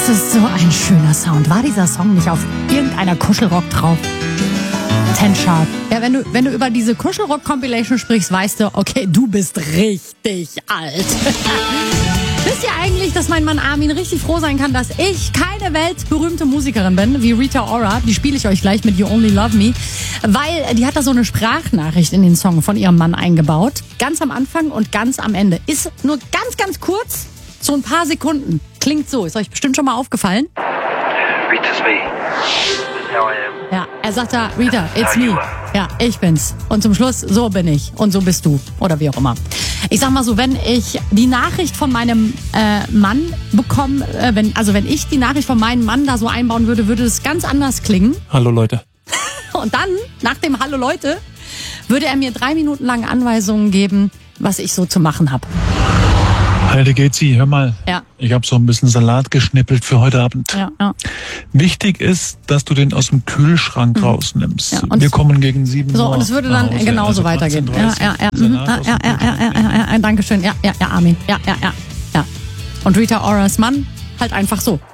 ist so ein schöner Sound. War dieser Song nicht auf irgendeiner Kuschelrock drauf? 10 Sharp. Ja, wenn du über diese Kuschelrock-Compilation sprichst, weißt du, okay, du bist richtig alt. Wisst ihr eigentlich, dass mein Mann Armin richtig froh sein kann, dass ich keine weltberühmte Musikerin bin, wie Rita Ora? Die spiele ich euch gleich mit You Only Love Me. Weil die hat da so eine Sprachnachricht in den Song von ihrem Mann eingebaut. Ganz am Anfang und ganz am Ende. Ist nur ganz, ganz kurz, so ein paar Sekunden. Klingt so, ist euch bestimmt schon mal aufgefallen? Rita's me. How I am. Ja, er sagt da, Rita, it's me. Ja, ich bin's. Und zum Schluss, so bin ich. Und so bist du. Oder wie auch immer. Ich sag mal so, wenn ich die Nachricht von meinem Mann bekomme, wenn ich die Nachricht von meinem Mann da so einbauen würde, würde es ganz anders klingen. Hallo Leute. Und dann, nach dem Hallo Leute, würde er mir 3 Minuten lang Anweisungen geben, was ich so zu machen habe. Heide Gezi, hör mal. Ja. Ich habe so ein bisschen Salat geschnippelt für heute Abend. Ja. Wichtig ist, dass du den aus dem Kühlschrank rausnimmst. Ja, wir kommen gegen 7 Uhr. So, und es würde dann nach Hause. genauso Also weitergehen. 18:30 Salat aus dem Kühlschrank. Dankeschön. Ja, Armin. Ja. Und Rita Oras Mann halt einfach so.